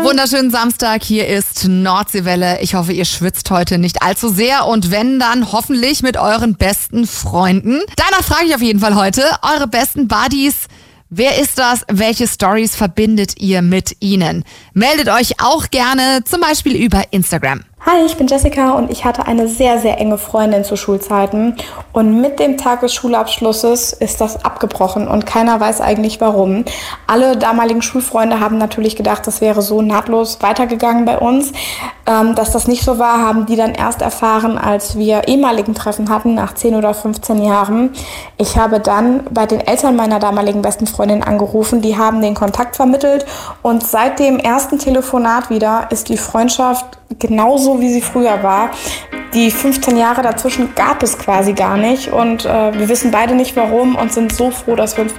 wunderschönen Samstag. Hier ist Nordseewelle. Ich hoffe, ihr schwitzt heute nicht allzu sehr und wenn, dann hoffentlich mit euren besten Freunden. Danach frage ich auf jeden Fall heute, eure besten Buddies. Wer ist das? Welche Stories verbindet ihr mit ihnen? Meldet euch auch gerne, zum Beispiel über Instagram. Hi, ich bin Jessica und ich hatte eine sehr, sehr enge Freundin zu Schulzeiten. Und mit dem Tag des Schulabschlusses ist das abgebrochen und keiner weiß eigentlich warum. Alle damaligen Schulfreunde haben natürlich gedacht, das wäre so nahtlos weitergegangen bei uns. Dass das nicht so war, haben die dann erst erfahren, als wir ehemaligen Treffen hatten, nach 10 oder 15 Jahren. Ich habe dann bei den Eltern meiner damaligen besten Freundin angerufen, die haben den Kontakt vermittelt und seit dem ersten Telefonat wieder ist die Freundschaft genauso, wie sie früher war. Die 15 Jahre dazwischen gab es quasi gar nicht und wir wissen beide nicht warum und sind so froh, dass wir uns